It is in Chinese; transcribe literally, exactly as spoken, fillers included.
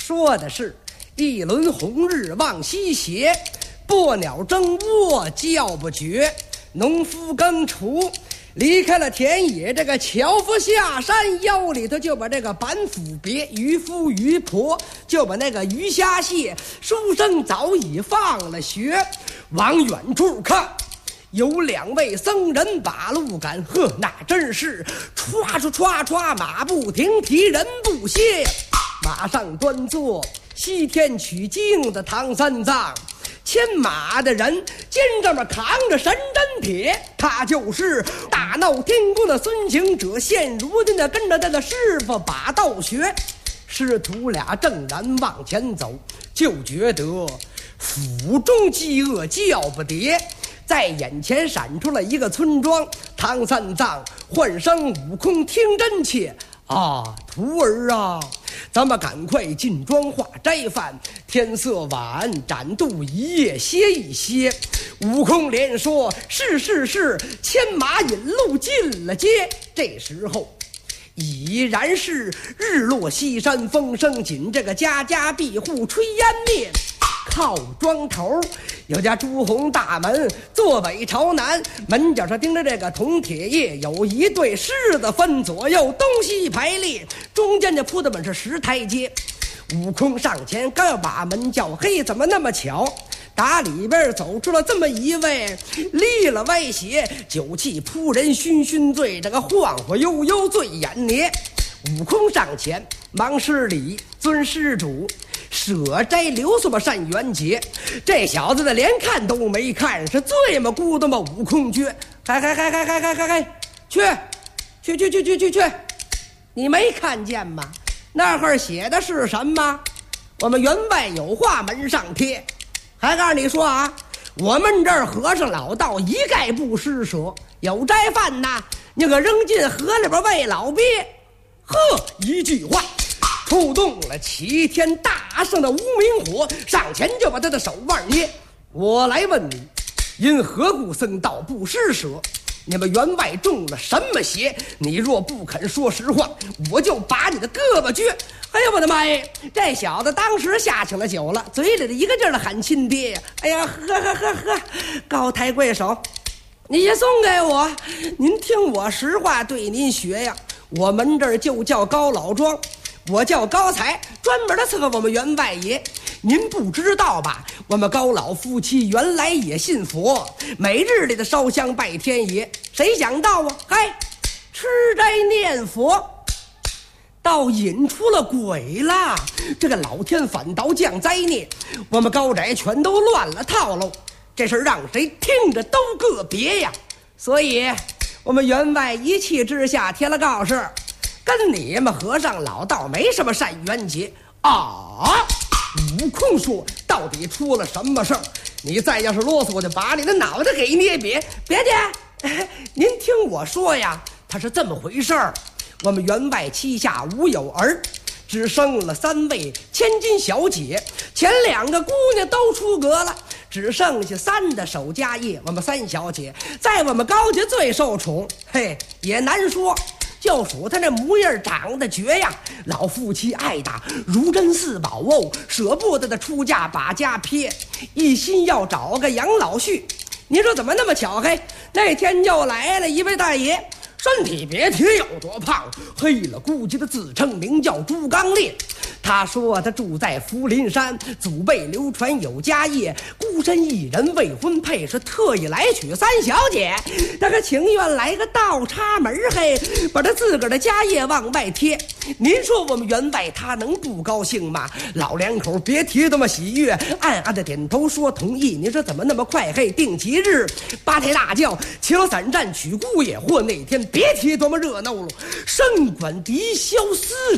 说的是一轮红日往西斜，薄鸟争窝叫不绝，农夫耕锄离开了田野，这个樵夫下山，腰里头就把这个板斧别，渔夫渔婆就把那个鱼虾蟹，书生早已放了学。往远处看，有两位僧人把路赶，呵，那真是歘歘歘歘，马不停蹄人不歇。马上端坐西天取经的唐三藏，牵马的人肩上面扛着神针铁，他就是大闹天宫的孙行者，现如今的跟着他的师傅把道学。师徒俩正然往前走，就觉得府中饥饿叫不迭，在眼前闪出了一个村庄。唐三藏唤声悟空听真切，啊，徒儿啊，咱们赶快进庄化斋饭，天色晚，展肚一夜歇一歇。悟空连说是是是，牵马引路进了街。这时候已然是日落西山风声紧，这个家家闭户炊烟灭。靠庄头有家朱红大门，坐北朝南，门角上钉着这个铜铁叶，有一对狮子分左右，东西排列，中间就铺的本是石台阶。悟空上前刚要把门叫，嘿，怎么那么巧，打里边走出了这么一位立了歪斜，酒气扑人醺醺醉，这个晃晃悠悠醉眼捏。悟空上前忙施礼，尊施主，舍斋留宿吧善缘节。这小子的连看都没看，是醉么咕咚吧悟空撅，嗨嗨嗨嗨嗨嗨嗨嗨，去去去去去去去，你没看见吗？那会儿写的是什么？我们员外有话门上贴，还告诉你说啊，我们这儿和尚老道一概不施舍，有斋饭呐，你可扔进河里边喂老鳖。呵，一句话触动了齐天大圣的无名火，上前就把他的手腕捏。我来问你，因何故僧道不施舍？你们员外中了什么邪？你若不肯说实话，我就把你的胳膊撅。哎呀，我的妈呀！这小子当时下起了酒了，嘴里的一个劲儿的喊亲爹呀！哎呀，喝喝喝喝，高抬贵手，你也送给我，您听我实话对您学呀。我们这儿就叫高老庄，我叫高才，专门的伺候我们员外爷。您不知道吧？我们高老夫妻原来也信佛，每日里的烧香拜天爷。谁想到啊，嗨，吃斋念佛倒引出了鬼了，这个老天反倒降灾孽，我们高宅全都乱了套喽。这事让谁听着都个别呀。所以我们员外一气之下贴了告示，跟你们和尚老道没什么善缘结啊。悟空说，到底出了什么事儿？你再要是啰嗦，我就把你的脑袋给捏瘪。别介，您听我说呀，他是这么回事儿。我们员外膝下无有儿，只生了三位千金小姐，前两个姑娘都出阁了，只剩下三的守家业。我们三小姐在我们高家最受宠，嘿，也难说，就属他那模样长得绝呀，老夫妻爱打如珍似宝哦，舍不得的出嫁把家撇，一心要找个养老婿。你说怎么那么巧？嘿，那天就来了一位大爷，身体别提有多胖，黑了估计的自称名叫朱刚烈。他说他住在福林山，祖辈流传有家业，孤身一人未婚配，是特意来娶三小姐。他可情愿来个倒插门，嘿，把他自个儿的家业往外贴。您说我们员外他能不高兴吗？老两口别提多么喜悦，暗暗的点头说同意。您说怎么那么快？嘿，定吉日八抬大轿请散战娶姑爷，或那天别提多么热闹了，声管笛箫丝